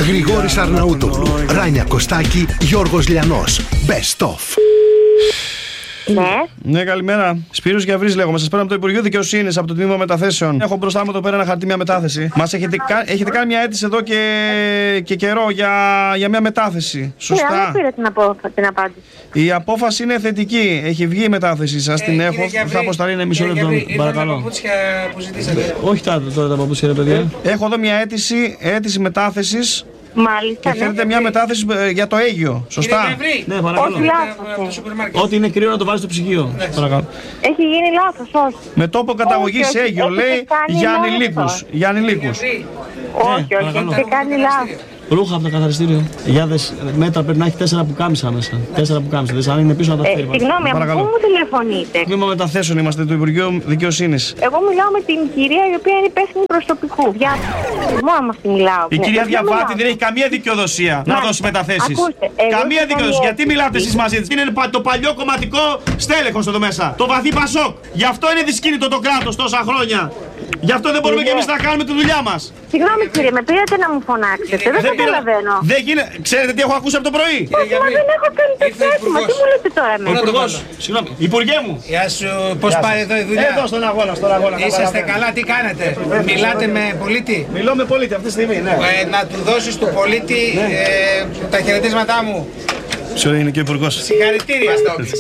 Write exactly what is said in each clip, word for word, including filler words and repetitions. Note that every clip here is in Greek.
Γρηγόρης Αρναούτογλου, Ράνια Κωστάκη, Γιώργος Λιανός. Best of. Ναι. Ναι, καλημέρα. Σπύρος Γιαβρής λέγομαι. Σας παίρνω από το Υπουργείο Δικαιοσύνης, από το Τμήμα Μεταθέσεων. Έχω μπροστά μου εδώ πέρα ένα χαρτί, μια μετάθεση. Μας έχετε, κα... έχετε κάνει μια αίτηση εδώ και, και καιρό για... για μια μετάθεση. Σωστά. Ναι, δεν πήρα την, απο... την απάντηση. Η απόφαση είναι θετική. Έχει βγει η μετάθεση. Σας ε, την έχω. Θα αποσταλεί ένα μισό λεπτό. Παρακαλώ. Τα παπούτσια που ζητήσατε. Όχι τα, τώρα τα παπούτσια, ρε παιδιά. Έχω εδώ μια αίτηση, αίτηση μετάθεσης. Μάλιστα. Και θέλετε ναι. μια μετάθεση για το Αίγυο. Σωστά. Ναι, παρακαλώ. Όχι λάθος. Ό,τι είναι κρύο να το βάζει στο ψυγείο. Παρακαλώ. Έχει γίνει λάθος, όχι. Με τόπο καταγωγής όχι, Αίγυο, όχι, λέει για ανηλίκους. Για ανηλίκους. Όχι, όχι, έχετε κάνει λάθος. Ρούχα από το καθαριστήριο. Για δες, μέτρα πρέπει να έχει τέσσερα πουκάμισα μέσα. Τέσσερα πουκάμισα. Δες, αν είναι πίσω να τα φέρει. Συγγνώμη, από πού μου τηλεφωνείτε? Τμήμα Μεταθέσεων είμαστε του Υπουργείου Δικαιοσύνης. Εγώ μιλάω με την κυρία η οποία είναι υπεύθυνη προσωπικού. Διάβατη. Μόνο με αυτή μιλάω. Η κυρία Διαβάτη δεν έχει καμία δικαιοδοσία να δώσει μεταθέσεις. Καμία δικαιοδοσία. Γιατί μιλάτε εσείς μαζί της? Είναι το παλιό κομματικό στέλεχος εδώ μέσα. Το βαθύ Πασόκ. Γι' αυτό είναι δυσκίνητο το κράτος τόσα χρόνια. Γι' αυτό δεν μπορούμε και εμείς να κάνουμε τη δουλειά μας. Συγγνώμη κύριε, με πήρατε να μου φωνάξετε. Δεν καταλαβαίνω. Δεν γίνεται. Ξέρετε τι έχω ακούσει από το πρωί? Όχι, μα δεν έχω κάνει τέτοιο αίτημα. Τι μου λέτε τώρα εμένα? Υπουργός, συγγνώμη, Υπουργέ μου. Γεια σου, πώς πάει εδώ η δουλειά? Εδώ στον αγώνα, στον αγώνα. Είσαστε καλά, τι κάνετε? Μιλάτε με πολίτη? Μιλώ με πολίτη αυτή τη στιγμή, ναι. Ε, να του δώσεις του πολίτη ε, τα χαιρετίσματά μου. Ποιο είναι και ο Υπουργός? Συγχαρητήρια στα όπλησα.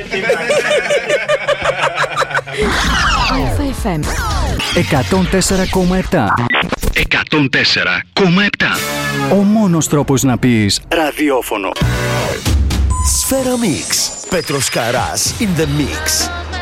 Alpha εκατόν τέσσερα κόμμα επτά. εκατόν τέσσερα κόμμα επτά. Ο μόνος τρόπος να πεις ραδιόφωνο. Σφαίρα Mix. Πέτρος Καράς in the mix.